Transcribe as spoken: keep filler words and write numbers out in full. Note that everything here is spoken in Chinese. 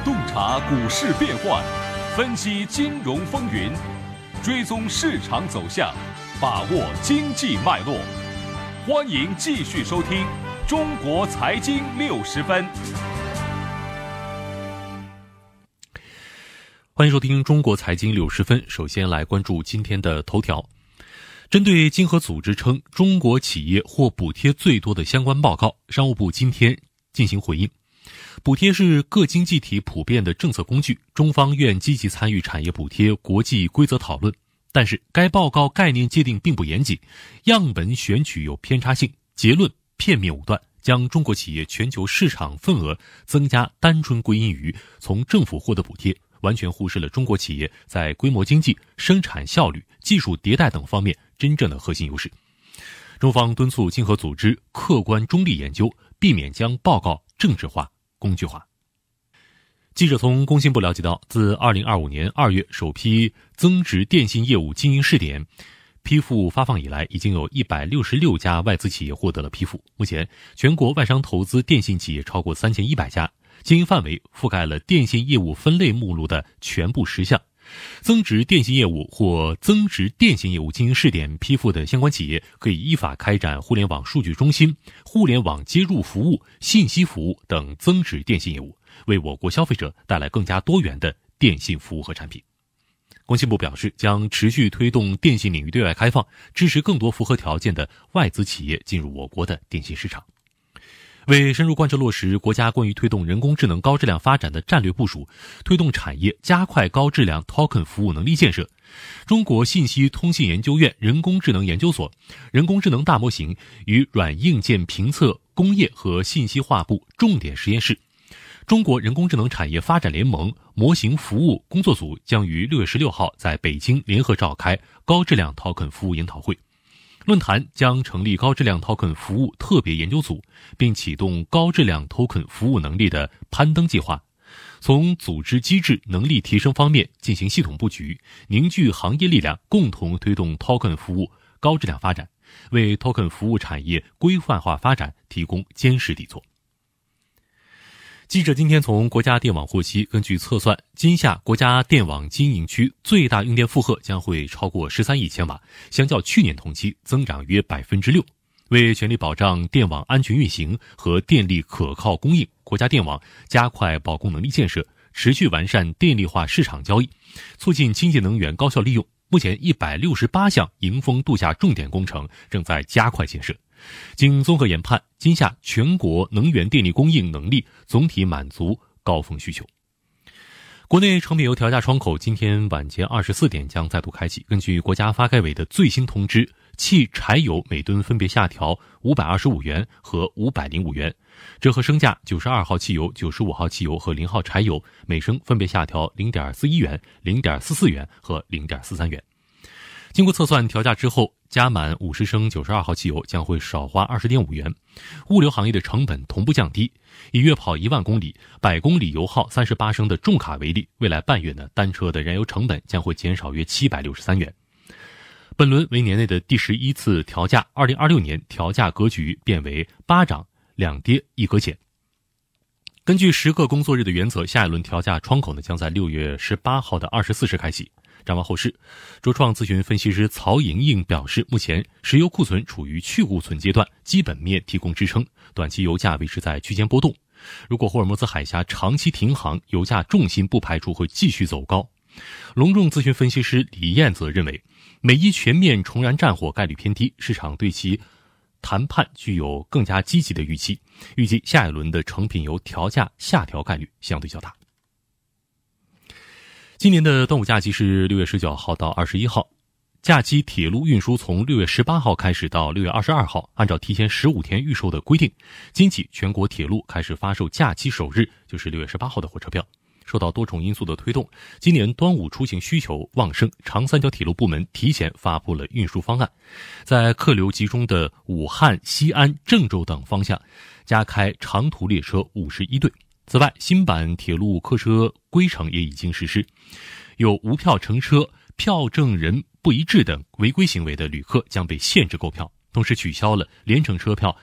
洞察股市变幻，分析金融风云，追踪市场走向，把握经济脉络。欢迎继续收听《中国财经六十分》。 欢迎收听《中国财经六十分》。首先来关注今天的头条。针对经合组织称中国企业获补贴最多的相关报告，商务部今天进行回应。补贴是各经济体普遍的政策工具，中方愿积极参与产业补贴国际规则讨论。但是该报告概念界定并不严谨，样本选取有偏差性，结论片面武断，将中国企业全球市场份额增加单纯归因于从政府获得补贴，完全忽视了中国企业在规模经济、生产效率、技术迭代等方面真正的核心优势。中方敦促经合组织客观中立研究，避免将报告政治化、工具化。记者从工信部了解到，自二零二五年二月首批增值电信业务经营试点批复发放以来，已经有一百六十六家外资企业获得了批复。目前全国外商投资电信企业超过三千一百家，经营范围覆盖了电信业务分类目录的全部十项。增值电信业务或增值电信业务经营试点批复的相关企业，可以依法开展互联网数据中心、互联网接入服务、信息服务等增值电信业务，为我国消费者带来更加多元的电信服务和产品。工信部表示，将持续推动电信领域对外开放，支持更多符合条件的外资企业进入我国的电信市场。为深入贯彻落实国家关于推动人工智能高质量发展的战略部署，推动产业加快高质量 token 服务能力建设，中国信息通信研究院人工智能研究所、人工智能大模型与软硬件评测工业和信息化部重点实验室、中国人工智能产业发展联盟模型服务工作组将于六月十六号在北京联合召开高质量 token 服务研讨会。论坛将成立高质量 token 服务特别研究组，并启动高质量 token 服务能力的攀登计划，从组织机制能力提升方面进行系统布局，凝聚行业力量，共同推动 token 服务高质量发展，为 token 服务产业规范化发展提供坚实底座。记者今天从国家电网获悉，根据测算，今夏国家电网经营区最大用电负荷将会超过十三亿千瓦，相较去年同期增长约 百分之六。 为全力保障电网安全运行和电力可靠供应，国家电网加快保供能力建设，持续完善电力化市场交易，促进清洁能源高效利用。目前一百六十八项迎峰度夏重点工程正在加快建设。经综合研判，今夏全国能源电力供应能力总体满足高峰需求。国内成品油调价窗口今天晚间二十四点将再度开启。根据国家发改委的最新通知，汽柴油每吨分别下调五百二十五元和五百零五元，折合升价九十二号汽油、九十五号汽油和零号柴油每升分别下调 零点四一元、零点四四元和 零点四三元。经过测算调价之后，加满五十升九十二号汽油将会少花 二十点五元，物流行业的成本同步降低。以月跑一万公里、百公里油耗三十八升的重卡为例，未来半月呢，单车的燃油成本将会减少约七百六十三元。本轮为年内的第十一次调价，二零二六年调价格局变为八涨两跌一搁浅。根据十个工作日的原则，下一轮调价窗口呢将在六月十八号的二十四时开启。展望后市，卓创咨询分析师曹莹莹表示，目前石油库存处于去库存阶段，基本面提供支撑，短期油价维持在区间波动。如果霍尔木兹海峡长期停航，油价重心不排除会继续走高。隆重咨询分析师李燕则认为，美伊全面重燃战火概率偏低，市场对其谈判具有更加积极的预期，预计下一轮的成品油调价下调概率相对较大。今年的端午假期是六月十九号到二十一号，假期铁路运输从六月十八号开始到六月二十二号，按照提前十五天预售的规定，今起全国铁路开始发售假期首日，就是六月十八号的火车票。受到多重因素的推动，今年端午出行需求旺盛，长三角铁路部门提前发布了运输方案，在客流集中的武汉、西安、郑州等方向加开长途列车五十一对。此外，新版铁路客车规程也已经实施，有无票乘车、票证人不一致等违规行为的旅客将被限制购票，同时取消了联程车票